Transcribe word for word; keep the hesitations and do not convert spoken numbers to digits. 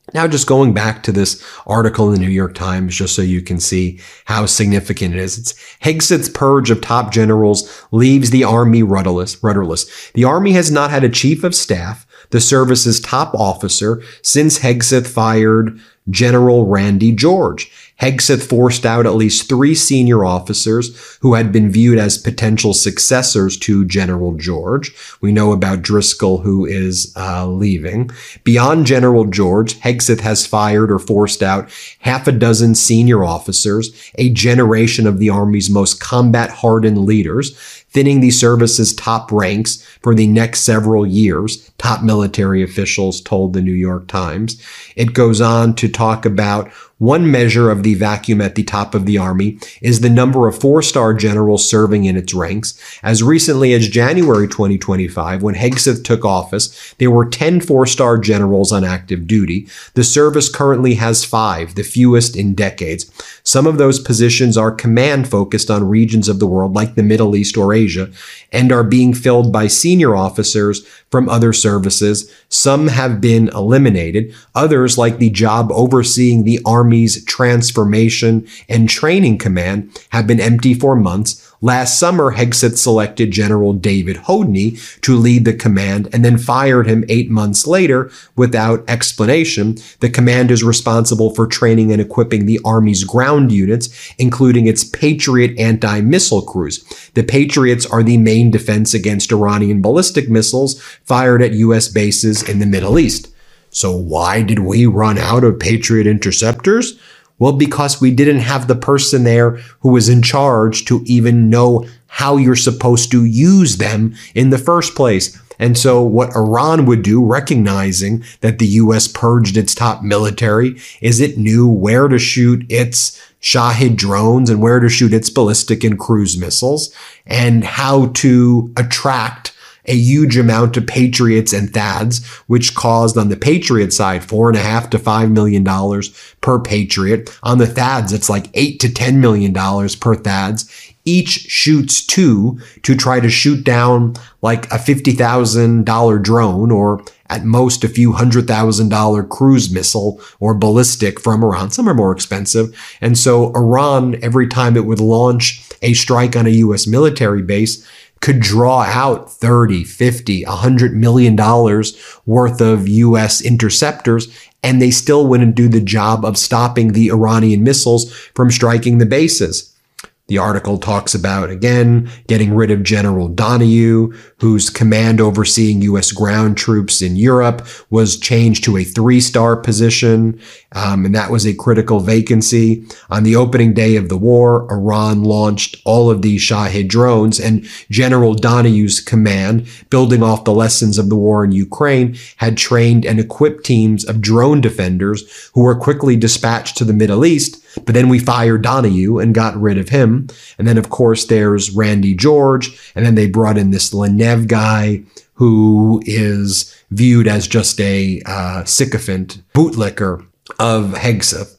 Now, just going back to this article in the New York Times, just so you can see how significant it is. It's Hegseth's purge of top generals leaves the Army rudderless. rudderless. The Army has not had a chief of staff, the service's top officer, since Hegseth fired General Randy George. Hegseth forced out at least three senior officers who had been viewed as potential successors to General George. We know about Driscoll, who is uh, leaving. Beyond General George, Hegseth has fired or forced out half a dozen senior officers, a generation of the Army's most combat-hardened leaders, thinning the service's top ranks for the next several years, top military officials told the New York Times. It goes on to talk about one measure of the vacuum at the top of the Army is the number of four-star generals serving in its ranks. As recently as January twenty twenty-five, when Hegseth took office, there were ten four-star generals on active duty. The service currently has five, the fewest in decades. Some of those positions are command-focused on regions of the world like the Middle East or Asia, and are being filled by senior officers from other services. Some have been eliminated. Others, like the job overseeing the Army's Transformation and Training Command, have been empty for months. Last summer, Hegseth selected General David Hodney to lead the command and then fired him eight months later without explanation. The command is responsible for training and equipping the Army's ground units, including its Patriot anti-missile crews. The Patriots are the main defense against Iranian ballistic missiles fired at U S bases in the Middle East. So why did we run out of Patriot interceptors? Well, because we didn't have the person there who was in charge to even know how you're supposed to use them in the first place. And so what Iran would do, recognizing that the U S purged its top military, is it knew where to shoot its Shahed drones and where to shoot its ballistic and cruise missiles, and how to attract a huge amount of Patriots and THAADs, which caused on the Patriot side four and a half to five million dollars per Patriot. On the THAADs, it's like eight to ten million dollars per THAADs. Each shoots two to try to shoot down like a fifty thousand dollars drone, or at most a few hundred thousand dollar cruise missile or ballistic from Iran. Some are more expensive. And so Iran, every time it would launch a strike on a U S military base, could draw out thirty, fifty, one hundred million dollars worth of U S interceptors, and they still wouldn't do the job of stopping the Iranian missiles from striking the bases. The article talks about, again, getting rid of General Donahue, whose command overseeing U S ground troops in Europe was changed to a three-star position, um, and that was a critical vacancy. On the opening day of the war, Iran launched all of these Shahed drones, and General Donahue's command, building off the lessons of the war in Ukraine, had trained and equipped teams of drone defenders who were quickly dispatched to the Middle East. But then we fired Donahue and got rid of him. And then, of course, there's Randy George. And then they brought in this Lenev guy who is viewed as just a uh, sycophant bootlicker of Hegseth.